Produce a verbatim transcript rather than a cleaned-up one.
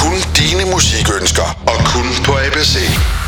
Kun dine musikønsker, og kun på A B C.